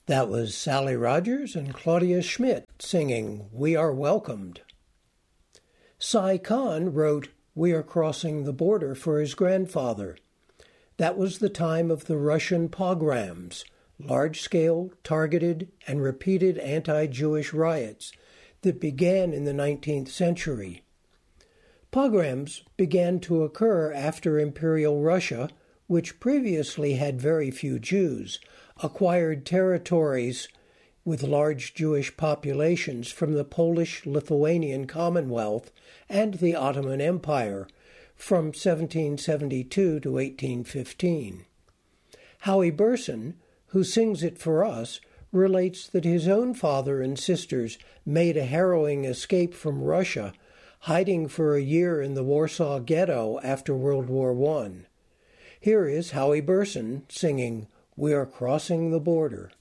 That was Sally Rogers and Claudia Schmidt singing We Are Welcomed. Sai Khan wrote We Are Crossing the Border for his grandfather. That was the time of the Russian pogroms, large-scale, targeted, and repeated anti-Jewish riots that began in the 19th century. Pogroms began to occur after Imperial Russia, which previously had very few Jews, acquired territories with large Jewish populations from the Polish-Lithuanian Commonwealth and the Ottoman Empire from 1772 to 1815. Howie Burson, who sings it for us, relates that his own father and sisters made a harrowing escape from Russia, hiding for a year in the Warsaw Ghetto after World War I. Here is Howie Burson singing We Are Crossing the Border.